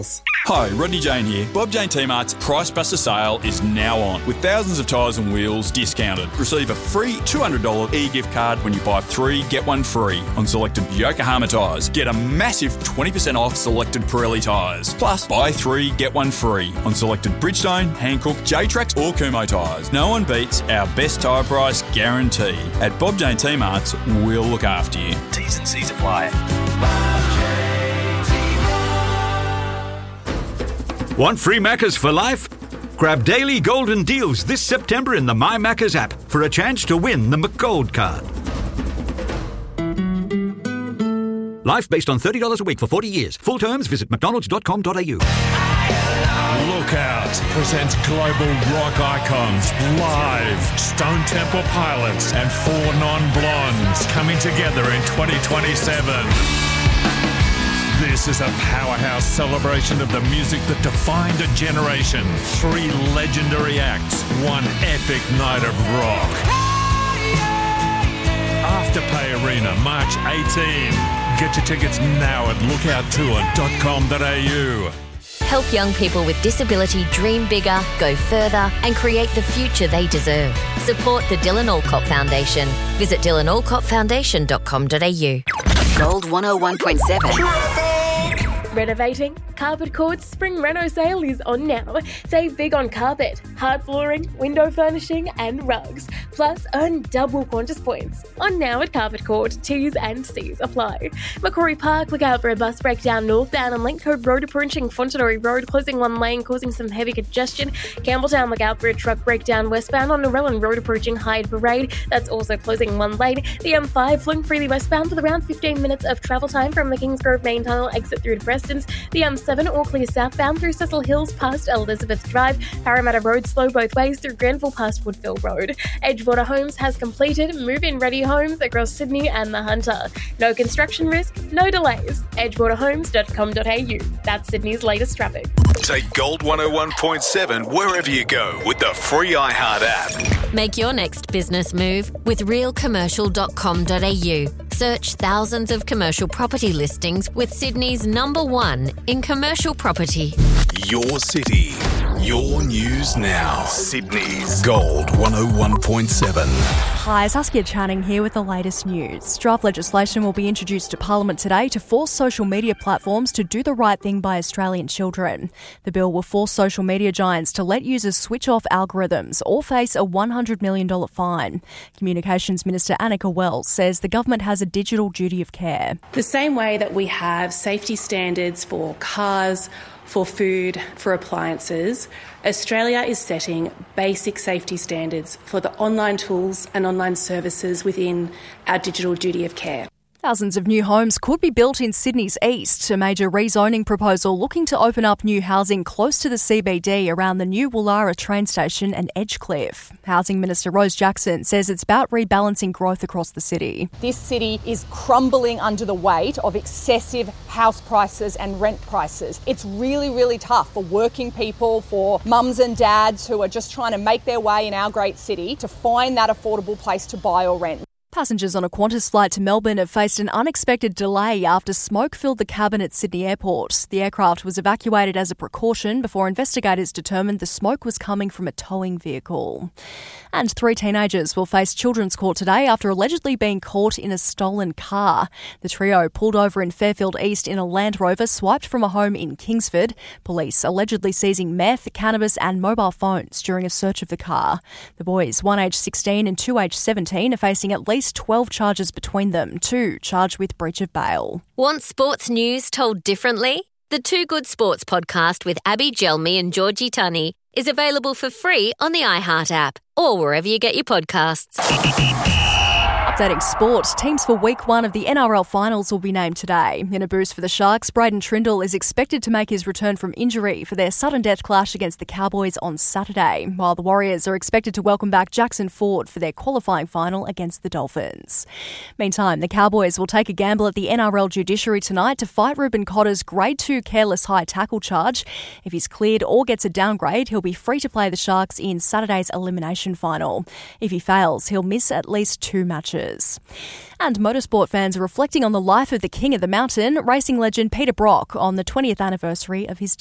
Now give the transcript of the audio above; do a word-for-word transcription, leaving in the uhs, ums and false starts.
Hi, Rodney Jane here. Bob Jane T-Mart's Price Buster sale is now on, with thousands of tyres and wheels discounted. Receive a free two hundred dollars e-gift card when you buy three, get one free on selected Yokohama tyres. Get a massive twenty percent off selected Pirelli tyres. Plus, buy three, get one free on selected Bridgestone, Hankook, J-Trax or Kumho tyres. No one beats our best tyre price guarantee. At Bob Jane T-Mart's, we'll look after you. T's and C's apply. Want free Maccas for life? Grab daily golden deals this September in the My Maccas app for a chance to win the McGold card. Life based on thirty dollars a week for forty years. Full terms, visit mcdonalds dot com dot a u. Lookout presents global rock icons live. Stone Temple Pilots and Four Non-Blondes coming together in twenty twenty-seven. This is a powerhouse celebration of the music that defined a generation. Three legendary acts, one epic night of rock. Afterpay Arena, March eighteenth. Get your tickets now at lookout tour dot com dot a u. Help young people with disability dream bigger, go further and create the future they deserve. Support the Dylan Alcott Foundation. Visit dylan alcott foundation dot com dot a u. Gold one oh one point seven. Renovating? Carpet Court's spring reno sale is on now. Save big on carpet, hard flooring, window furnishing and rugs. Plus, earn double Qantas points. On now at Carpet Court. T's and C's apply. Macquarie Park, look out for a bus breakdown northbound on Link Cove Road approaching Fontanary Road, closing one lane, causing some heavy congestion. Campbelltown, look out for a truck breakdown westbound on Norellan Road approaching Hyde Parade. That's also closing one lane. The M five flowing freely westbound with around fifteen minutes of travel time from the Kingsgrove Main Tunnel exit through to Preston's. The M seven all clear southbound through Cecil Hills past Elizabeth Drive. Parramatta Road slow both ways through Granville past Woodville Road. Edgewater Homes has completed move-in ready homes across Sydney and the Hunter. No construction risk, no delays. edgewater homes dot com dot a u. That's Sydney's latest traffic. Take Gold one oh one point seven wherever you go with the free iHeart app. Make your next business move with real commercial dot com dot a u. Search thousands of commercial property listings with Sydney's number one in commercial property. Your city, your news now. Sydney's Gold one oh one point seven. Hi, Saskia Channing here with the latest news. Draft legislation will be introduced to Parliament today to force social media platforms to do the right thing by Australian children. The bill will force social media giants to let users switch off algorithms or face a one hundred million dollars fine. Communications Minister Annika Wells says the government has a digital duty of care. The same way that we have safety standards for cars, for food, for appliances, Australia is setting basic safety standards for the online tools and online services within our digital duty of care. Thousands of new homes could be built in Sydney's east. A major rezoning proposal looking to open up new housing close to the C B D around the new Woollahra train station and Edgecliff. Housing Minister Rose Jackson says it's about rebalancing growth across the city. This city is crumbling under the weight of excessive house prices and rent prices. It's really, really tough for working people, for mums and dads who are just trying to make their way in our great city to find that affordable place to buy or rent. Passengers on a Qantas flight to Melbourne have faced an unexpected delay after smoke filled the cabin at Sydney Airport. The aircraft was evacuated as a precaution before investigators determined the smoke was coming from a towing vehicle. And three teenagers will face children's court today after allegedly being caught in a stolen car. The trio pulled over in Fairfield East in a Land Rover swiped from a home in Kingsford. Police allegedly seizing meth, cannabis and mobile phones during a search of the car. The boys, one aged sixteen and two aged seventeen, are facing at least twelve charges between them, two charged with breach of bail. Want sports news told differently? The Two Good Sports podcast with Abby Gelmi and Georgie Tunney is available for free on the iHeart app or wherever you get your podcasts. Updating sport, teams for week one of the N R L finals will be named today. In a boost for the Sharks, Braden Trindle is expected to make his return from injury for their sudden death clash against the Cowboys on Saturday, while the Warriors are expected to welcome back Jackson Ford for their qualifying final against the Dolphins. Meantime, the Cowboys will take a gamble at the N R L judiciary tonight to fight Ruben Cotter's Grade two careless high tackle charge. If he's cleared or gets a downgrade, he'll be free to play the Sharks in Saturday's elimination final. If he fails, he'll miss at least two matches. supporters. And motorsport fans are reflecting on the life of the king of the mountain, racing legend Peter Brock, on the twentieth anniversary of his